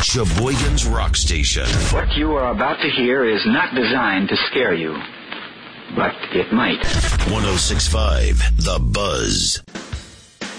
Sheboygan's Rock Station. What you are about to hear is not designed to scare you, but it might. 106.5 The Buzz.